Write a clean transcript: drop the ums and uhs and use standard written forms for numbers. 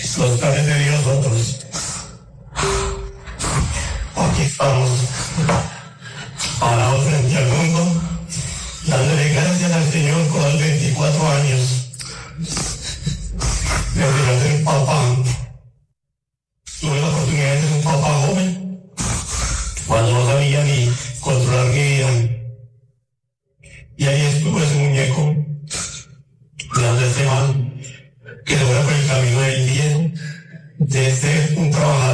los planes de Dios otros. Aquí estamos, parados frente al mundo, dándole gracias al Señor por los 24 años de ser papá. Tuve la oportunidad de ser un papá joven, cuando no sabía ni controlar mi vida. Y ahí estuvo ese muñeco, dando ese man, que se fuera por el camino del bien, de ser un trabajador